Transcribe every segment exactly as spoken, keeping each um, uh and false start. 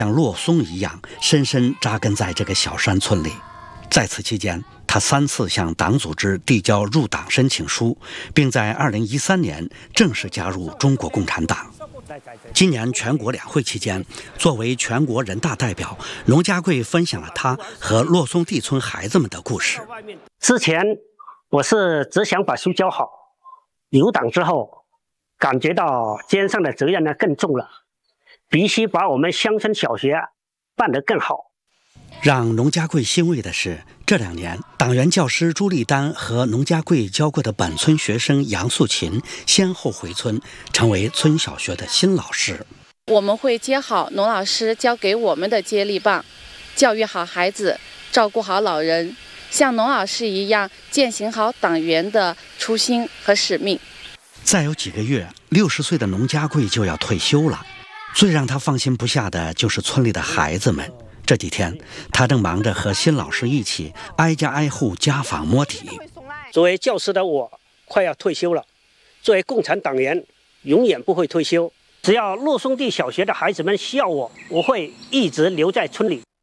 像洛松一样深深扎根在这个小山村里。在此期间，他三次向党组织递交入党申请书，并在二零一三年正式加入中国共产党。今年全国两会期间，作为全国人大代表，农家贵分享了他和洛松地村孩子们的故事。 之前我是只想把书教好，入党之后，感觉到肩上的责任呢更重了，必须把我们乡村小学办得更好。 让农家贵欣慰的是，这两年党员教师朱立丹和农家贵教过的本村学生杨素琴先后回村，成为村小学的新老师。 我们会接好农老师交给我们的接力棒，教育好孩子，照顾好老人，像农老师一样践行好党员的初心和使命。 再有几个月，六十岁的农家贵就要退休了，最让他放心不下的就是村里的孩子们。这几天，他正忙着和新老师一起挨家挨户家访摸底。 作为教师的我，快要退休了；作为共产党员，永远不会退休。只要洛松地小学的孩子们需要我，我会一直留在村里。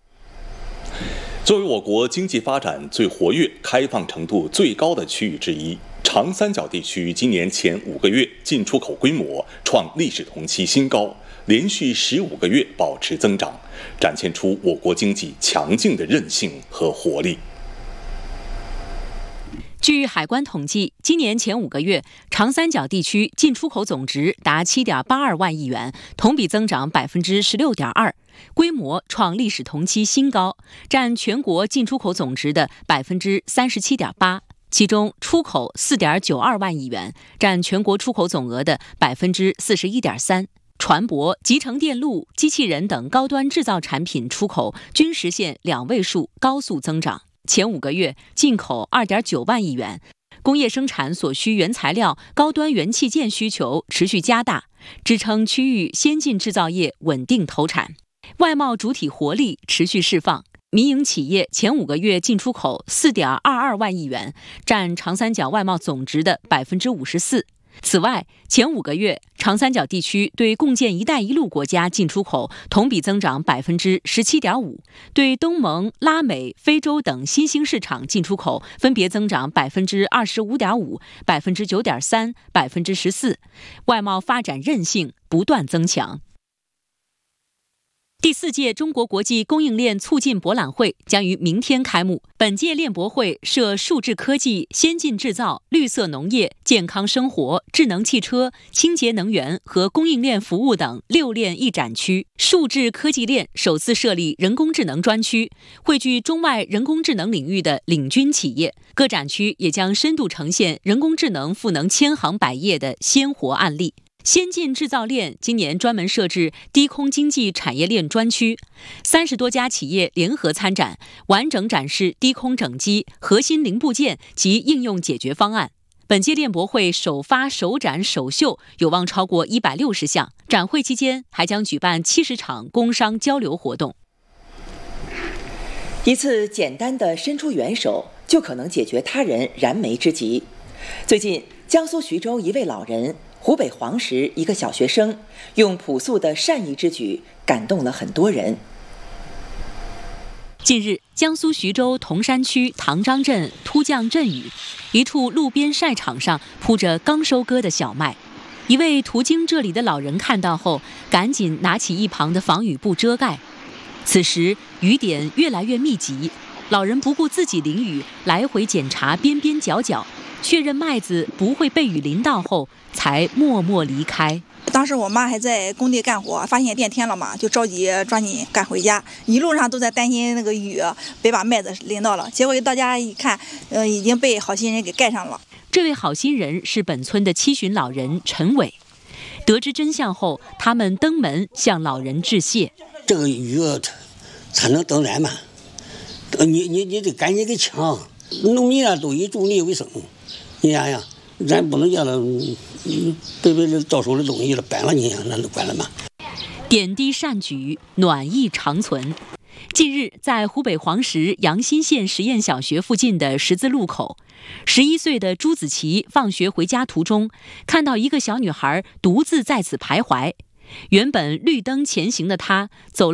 作为我国经济发展最活跃、开放程度最高的区域之一，长三角地区今年前五个月进出口规模创历史同期新高，连续十五个月保持增长，展现出我国经济强劲的韧性和活力。 据海关统计，今年前五个月，长三角地区进出口总值达 七点八二万亿元，同比增长 百分之十六点二， 规模创历史同期新高，占全国进出口总值的 百分之三十七点八。其中出口 四点九二万亿元，占全国出口总额的 百分之四十一点三。船舶、集成电路、机器人等高端制造产品出口均实现两位数高速增长。前五个月进口 二点九万亿元，工业生产所需原材料、高端元器件需求持续加大，支撑区域先进制造业稳定投产，外贸主体活力持续释放。民营企业前五个月进出口 四点二二万亿元，占长三角外贸总值的 百分之五十四。此外，前五个月，长三角地区对共建“一带一路”国家进出口同比增长 百分之十七点五， 对东盟、拉美、非洲等新兴市场进出口分别增长 百分之二十五点五、百分之九点三、百分之十四，外贸发展韧性不断增强。第四届中国国际供应链促进博览会将于明天开幕。本届链博会设数字科技、先进制造、绿色农业、健康生活、智能汽车、清洁能源和供应链服务等六链一展区。数字科技链首次设立人工智能专区，汇聚中外人工智能领域的领军企业。各展区也将深度呈现人工智能赋能千行百业的鲜活案例。先进制造链今年专门设置低空经济产业链专区，三十多家企业联合参展，完整展示低空整机、核心零部件及应用解决方案。本届链博会首发、首展、首秀有望超过一百六十项，展会期间还将举办七十场工商交流活动。 一次简单的伸出援手，就可能解决他人燃眉之急。最近，江苏徐州一位老人，湖北黄石一个小学生，用朴素的善意之举感动了很多人。 近日，江苏徐州铜山区唐张镇突降阵雨，一处路边晒场上铺着刚收割的小麦。一位途经这里的老人看到后，赶紧拿起一旁的防雨布遮盖。此时雨点越来越密集，老人不顾自己淋雨，来回检查边边角角，确认麦子不会被雨淋到后，才默默离开。 当时我妈还在工地干活，发现变天了嘛，就着急抓紧赶回家，一路上都在担心那个雨别把麦子淋到了。结果一到家一看，呃，已经被好心人给盖上了。 这位好心人是本村的七旬老人陈伟。得知真相后，他们登门向老人致谢。 这个雨才能等来嘛，你你你得赶紧给抢，农民啊都以助力为生。你想想，咱不能叫他被被到手的东西了搬了，你想那都管了吗？ 点滴善举，暖意长存。近日，在湖北黄石阳新县实验小学附近的十字路口，十一岁的朱子琪放学回家途中，看到一个小女孩独自在此徘徊。原本绿灯前行的她，走了